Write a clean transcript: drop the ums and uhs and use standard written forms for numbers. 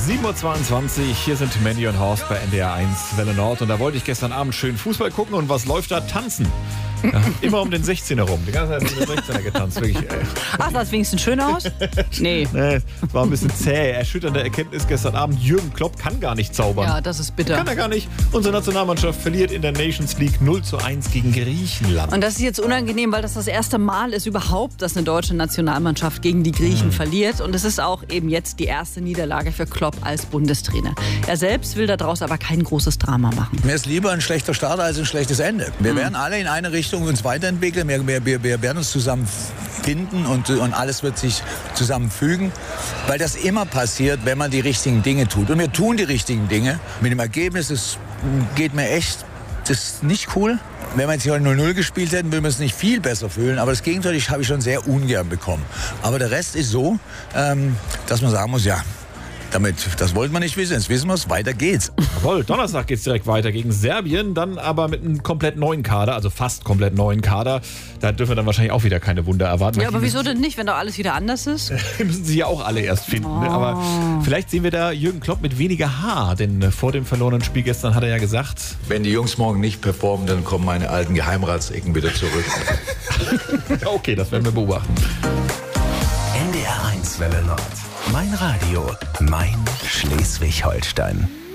7.22 Uhr, hier sind Mandy und Horst bei NDR 1 Welle Nord. Und da wollte ich gestern Abend schön Fußball gucken und was läuft da? Tanzen. Ja, immer um den 16er rum. Die ganze Zeit um den 16er getanzt. Wirklich, Ach, sah es wenigstens schön aus? Nee. Nee, es war ein bisschen zäh. Erschütternde Erkenntnis gestern Abend. Jürgen Klopp kann gar nicht zaubern. Ja, das ist bitter. Kann er gar nicht. Unsere Nationalmannschaft verliert in der Nations League 0:1 gegen Griechenland. Und das ist jetzt unangenehm, weil das erste Mal ist überhaupt, dass eine deutsche Nationalmannschaft gegen die Griechen verliert. Und es ist auch eben jetzt die erste Niederlage für Klopp als Bundestrainer. Er selbst will daraus aber kein großes Drama machen. Mir ist lieber ein schlechter Start als ein schlechtes Ende. Wir werden alle in eine Richtung uns weiterentwickeln. Wir werden uns zusammen finden und alles wird sich zusammenfügen. Weil das immer passiert, wenn man die richtigen Dinge tut. Und wir tun die richtigen Dinge. Mit dem Ergebnis, das geht mir echt, das ist nicht cool. Wenn wir jetzt hier 0-0 gespielt hätten, würden wir es nicht viel besser fühlen. Aber das Gegenteil habe ich schon sehr ungern bekommen. Aber der Rest ist so, dass man sagen muss, ja, das wollten wir nicht wissen. Jetzt wissen wir es, weiter geht's. Jawohl, Donnerstag geht's direkt weiter gegen Serbien, dann aber mit einem komplett neuen Kader, also fast komplett neuen Kader. Da dürfen wir dann wahrscheinlich auch wieder keine Wunder erwarten. Ja, aber wieso denn nicht, wenn doch alles wieder anders ist? Müssen sie ja auch alle erst finden. Ne? Aber vielleicht sehen wir da Jürgen Klopp mit weniger Haar, denn vor dem verlorenen Spiel gestern hat er ja gesagt... Wenn die Jungs morgen nicht performen, dann kommen meine alten Geheimratsecken wieder zurück. Okay, das werden wir beobachten. NDR 1 Welle Nord. Mein Radio, mein Schleswig-Holstein.